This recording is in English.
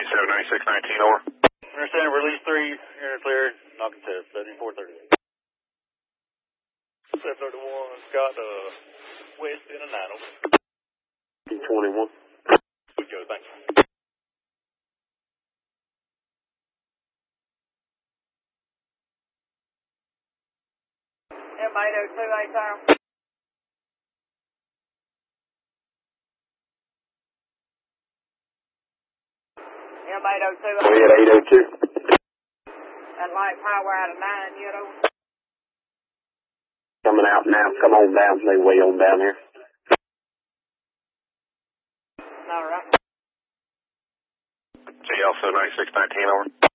979619, over. Understand, release 3, you're clear, knocking test, 7430. 731, Scott, west in a 9, over. 21. Good go, thanks. M802, tower. M802. We at 802. That light power out of 9 yet, over. Coming out now, come on down, they way on down here. All right. GL 9619, over.